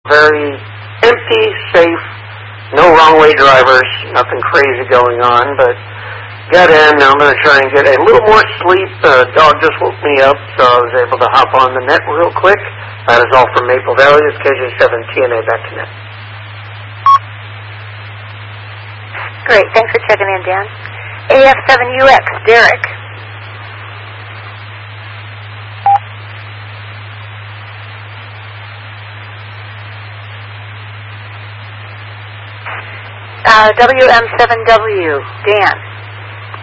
very empty, safe, no wrong way drivers, nothing crazy going on, but got in. Now I'm going to try and get a little more sleep. The dog just woke me up, so I was able to hop on the net real quick. That is all from Maple Valley. This is KJ7 TNA back to net. Great. Thanks for checking in, Dan. AF7UX, Derek. WM7W, Dan.